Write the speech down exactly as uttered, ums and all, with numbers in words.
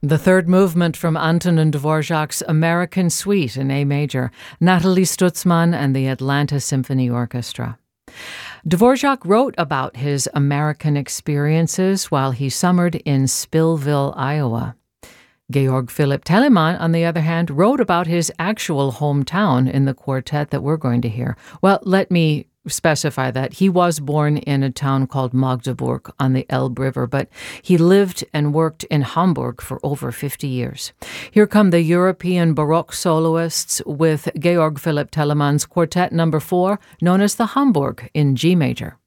The third movement from Antonin Dvorak's American Suite in A major, Nathalie Stutzmann and the Atlanta Symphony Orchestra. Dvorak wrote about his American experiences while he summered in Spillville, Iowa. Georg Philipp Telemann, on the other hand, wrote about his actual hometown in the quartet that we're going to hear. Well, let me specify that he was born in a town called Magdeburg on the Elbe River, but he lived and worked in Hamburg for over fifty years. Here come the European Baroque soloists with Georg Philipp Telemann's Quartet number four, known as the Hamburg in G major.